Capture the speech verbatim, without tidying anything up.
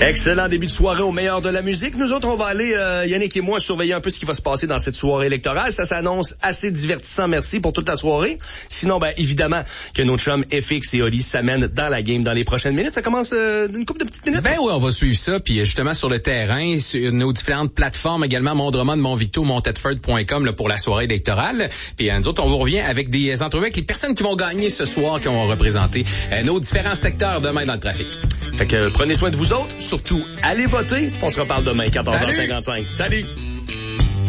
Excellent début de soirée au meilleur de la musique. Nous autres, on va aller, euh, Yannick et moi, surveiller un peu ce qui va se passer dans cette soirée électorale. Ça s'annonce assez divertissant, merci pour toute la soirée. Sinon, ben évidemment que nos chums F X et Oli s'amènent dans la game dans les prochaines minutes. Ça commence euh, d'une couple de petites minutes. Ben oui, on va suivre ça, puis justement sur le terrain, sur nos différentes plateformes également, Mondremont, Montvicto, Montedford point com là, pour la soirée électorale. Puis euh, nous autres, on vous revient avec des entrevues avec les personnes qui vont gagner ce soir, qui vont représenter euh, nos différents secteurs demain dans le trafic. Fait que euh, prenez soin de vous autres. Surtout, allez voter. On se reparle demain, quatorze heures cinquante-cinq. Salut! Salut!